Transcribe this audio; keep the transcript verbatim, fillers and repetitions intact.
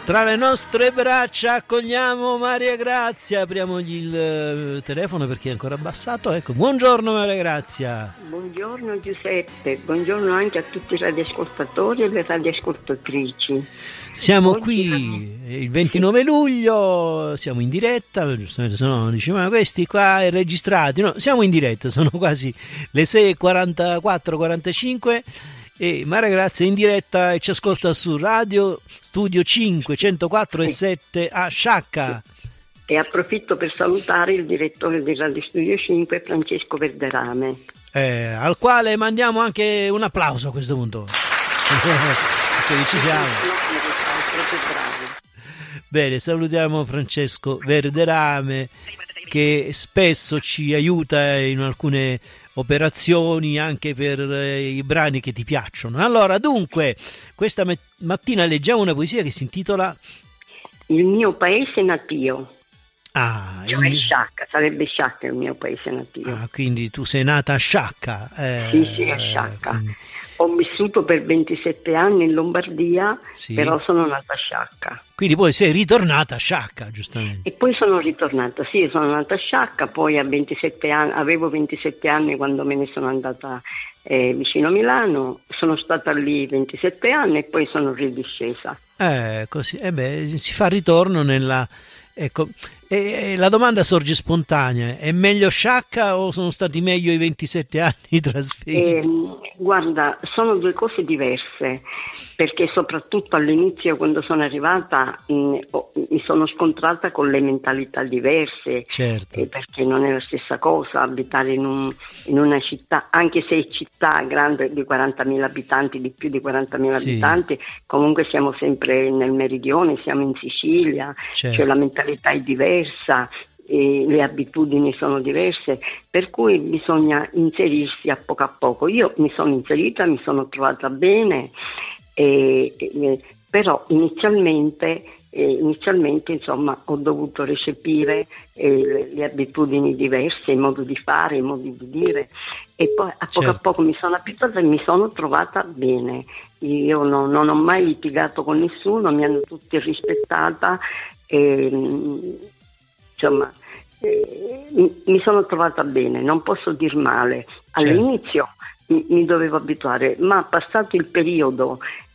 Tra le nostre braccia accogliamo Maria Grazia, apriamogli il telefono perché è ancora abbassato. Ecco, buongiorno Maria Grazia. Buongiorno Giuseppe, buongiorno anche a tutti i radioascoltatori e le radioascoltatrici. Siamo Oggi qui il ventinove luglio, siamo in diretta, giustamente se no dicevano questi qua è registrati, no, siamo in diretta, sono quasi le sei e quarantaquattro quarantacinque. E Maria Grazia in diretta e ci ascolta su Radio Studio cinque centoquattro e sette a Sciacca. E approfitto per salutare il direttore di Radio Studio cinque, Francesco Verderame, eh, al quale mandiamo anche un applauso a questo punto. Se ci siamo. Bene, salutiamo Francesco Verderame che spesso ci aiuta in alcune operazioni anche per eh, i brani che ti piacciono. Allora, dunque, questa met- mattina leggiamo una poesia che si intitola Il mio paese natio. Ah, cioè il... Sciacca, sarebbe Sciacca il mio paese natio. Ah, quindi tu sei nata a Sciacca. Eh, sì, sì, a Sciacca. Quindi... Ho vissuto per ventisette anni in Lombardia, sì. Però sono nata a Sciacca. Quindi poi sei ritornata a Sciacca, giustamente. E poi sono ritornata, sì, sono nata a Sciacca, poi a ventisette anni, avevo ventisette anni quando me ne sono andata eh, vicino a Milano, sono stata lì ventisette anni e poi sono ridiscesa. Eh, così, eh beh, si fa ritorno nella... Ecco, e, e la domanda sorge spontanea: è meglio Sciacca o sono stati meglio i ventisette anni trasferiti? Eh, guarda, sono due cose diverse, perché soprattutto all'inizio quando sono arrivata in, oh, mi sono scontrata con le mentalità diverse, certo. eh, perché non è la stessa cosa abitare in, un, in una città, anche se è città grande di quarantamila abitanti, di più di quarantamila sì. abitanti, comunque siamo sempre nel meridione, siamo in Sicilia, certo. Cioè la mentalità è diversa. E le abitudini sono diverse, per cui bisogna inserirsi a poco a poco. Io mi sono inserita, mi sono trovata bene, e, e, però inizialmente, eh, inizialmente insomma, ho dovuto recepire eh, le, le abitudini diverse, il modo di fare, il modo di dire, e poi a poco certo. a poco mi sono abituata e mi sono trovata bene. Io non, non ho mai litigato con nessuno, mi hanno tutti rispettata. E, insomma, eh, mi, mi sono trovata bene, non posso dir male. All'inizio certo. mi, mi dovevo abituare, ma passato il periodo